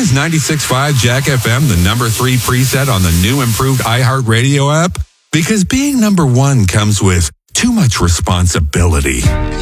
is 96.5 Jack FM, the number 3 preset on the new improved iHeartRadio app? Because being number 1 comes with too much responsibility.